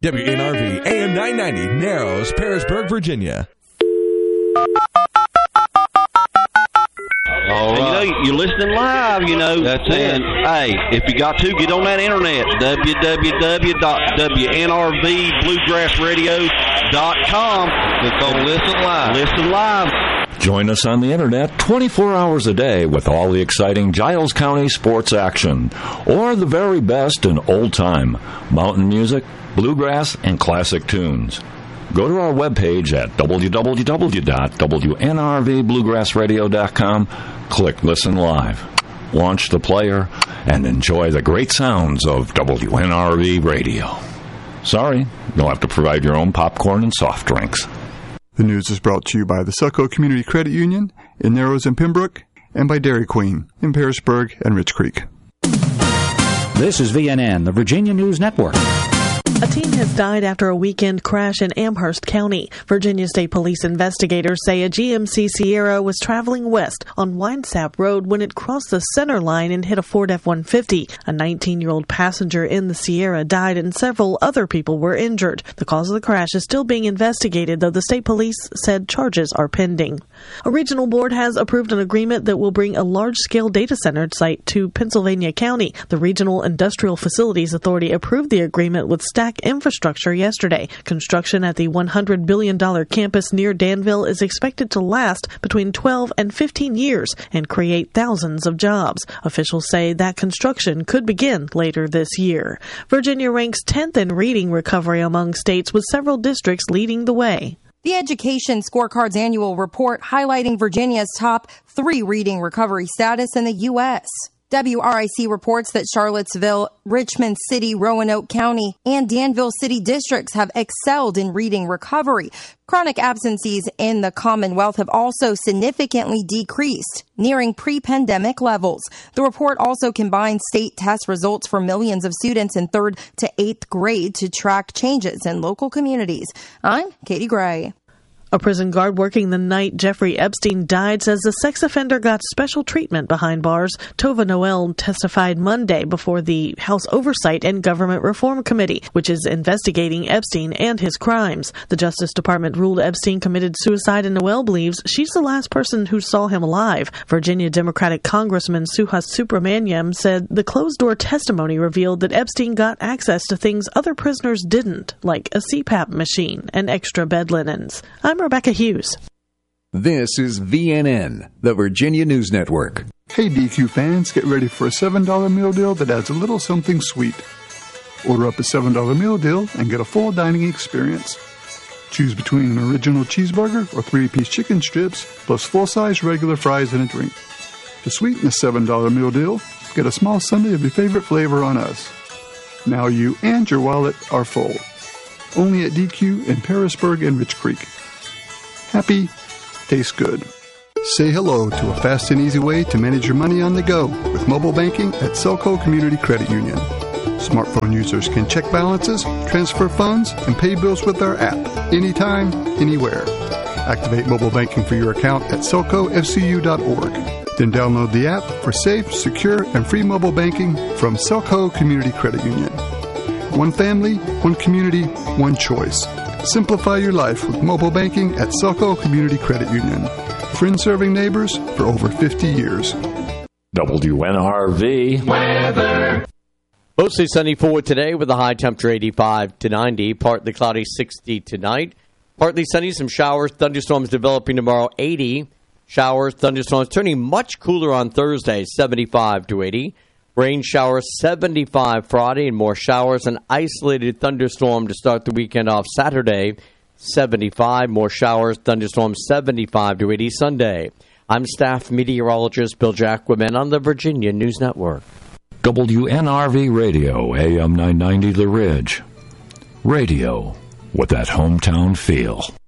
WNRV AM 990, Narrows, Pearisburg, Virginia. All right. You're listening live, That's it. Hey, if you got to, get on that internet, www.wnrbluegrassradio.com. Click on Listen Live. Listen live. Join us on the internet 24 hours a day with all the exciting Giles County sports action, or the very best in old-time mountain music, bluegrass, and classic tunes. Go to our webpage at www.wnrvbluegrassradio.com, click Listen Live, launch the player, and enjoy the great sounds of WNRV Radio. Sorry, you'll have to provide your own popcorn and soft drinks. The news is brought to you by the Selco Community Credit Union in Narrows and Pembroke, and by Dairy Queen in Pearisburg and Rich Creek. This is VNN, the Virginia News Network. A teen has died after a weekend crash in Amherst County. Virginia State Police investigators say a GMC Sierra was traveling west on Winesap Road when it crossed the center line and hit a Ford F-150. A 19-year-old passenger in the Sierra died and several other people were injured. The cause of the crash is still being investigated, though the state police said charges are pending. A regional board has approved an agreement that will bring a large-scale data center site to Pennsylvania County. The Regional Industrial Facilities Authority approved the agreement with Stack Infrastructure yesterday. Construction at the $100 billion campus near Danville is expected to last between 12 and 15 years and create thousands of jobs. Officials say that construction could begin later this year. Virginia ranks 10th in reading recovery among states, with several districts leading the way. The Education Scorecard's annual report highlighting Virginia's top 3 reading recovery status in the U.S. WRIC reports that Charlottesville, Richmond City, Roanoke County, and Danville City districts have excelled in reading recovery. Chronic absences in the Commonwealth have also significantly decreased, nearing pre-pandemic levels. The report also combines state test results for millions of students in 3rd to 8th grade to track changes in local communities. I'm Katie Gray. A prison guard working the night Jeffrey Epstein died says the sex offender got special treatment behind bars. Tova Noel testified Monday before the House Oversight and Government Reform Committee, which is investigating Epstein and his crimes. The Justice Department ruled Epstein committed suicide, and Noel believes she's the last person who saw him alive. Virginia Democratic Congressman Suhas Subramaniam said the closed-door testimony revealed that Epstein got access to things other prisoners didn't, like a CPAP machine and extra bed linens. I'm Rebecca Hughes. This is VNN, the Virginia News Network. Hey DQ fans, get ready for a $7 meal deal that adds a little something sweet. Order up a $7 meal deal and get a full dining experience. Choose between an original cheeseburger or 3-piece chicken strips, plus full-size regular fries and a drink. To sweeten the $7 meal deal, get a small sundae of your favorite flavor on us. Now you and your wallet are full. Only at DQ in Pearisburg and Rich Creek. Happy, tastes good. Say hello to a fast and easy way to manage your money on the go with mobile banking at Selco Community Credit Union. Smartphone users can check balances, transfer funds, and pay bills with our app anytime, anywhere. Activate mobile banking for your account at selcofcu.org. Then download the app for safe, secure, and free mobile banking from Selco Community Credit Union. One family, one community, one choice. Simplify your life with mobile banking at Selco Community Credit Union. Friends serving neighbors for over 50 years. WNRV Weather. Mostly sunny for today with a high temperature 85 to 90. Partly cloudy 60 tonight. Partly sunny, some showers, thunderstorms developing tomorrow 80. Showers, thunderstorms turning much cooler on Thursday 75 to 80. Rain showers 75 Friday, and more showers. An isolated thunderstorm to start the weekend off Saturday, 75. More showers, thunderstorms 75 to 80 Sunday. I'm staff meteorologist Bill Jacquemin on the Virginia News Network. WNRV Radio, AM 990 The Ridge. Radio with that hometown feel.